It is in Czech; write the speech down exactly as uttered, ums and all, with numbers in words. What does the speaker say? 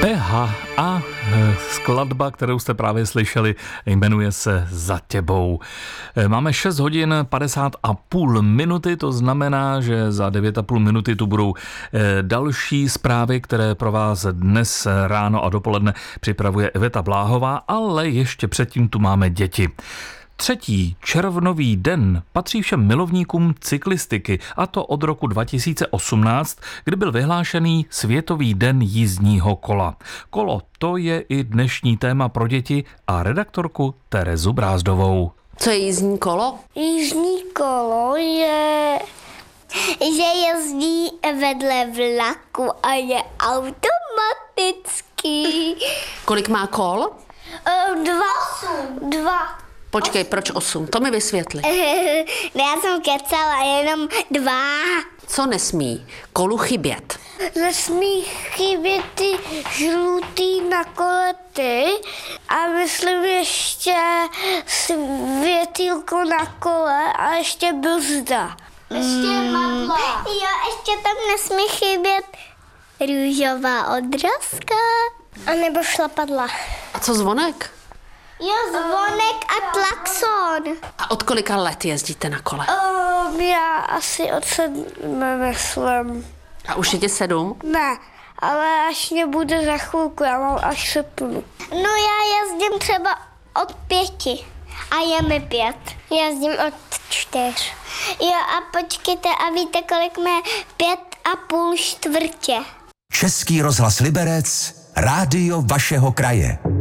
P H a skladba, kterou jste právě slyšeli, jmenuje se Za těbou. Máme šest hodin padesát a půl minuty, to znamená, že za devět a půl minuty tu budou další zprávy, které pro vás dnes ráno a dopoledne připravuje Iveta Bláhová, ale ještě předtím tu máme děti. Třetí červnový den patří všem milovníkům cyklistiky, a to od roku dva tisíce osmnáct, kdy byl vyhlášený Světový den jízdního kola. Kolo, to je i dnešní téma pro děti a redaktorku Terezu Brázdovou. Co je jízdní kolo? Jízdní kolo je, že jezdí vedle vlaku a je automatický. Kolik má kol? Dva. Dva. Počkej, proč osm? To mi vysvětli. Ne, já jsem kecala, jenom dva. Co nesmí kolu chybět? Nesmí chybět ty žlutý nakolety a myslím ještě světýlko na kole a ještě brzda. Ještě madla. Jo, ještě tam nesmí chybět růžová odrazka. A nebo šlapadla. A co zvonek? Jo, zvonek a klaxon. A od kolika let jezdíte na kole? Um, já asi od sedmi, myslím. A už je tě sedm? Ne, ale až mě bude za chvilku, já mám až srpnu. No já jezdím třeba od pěti a je mi pět. Jezdím od čtyř. Jo a počkejte, a víte, kolik má pět a půl čtvrtě? Český rozhlas Liberec, rádio vašeho kraje.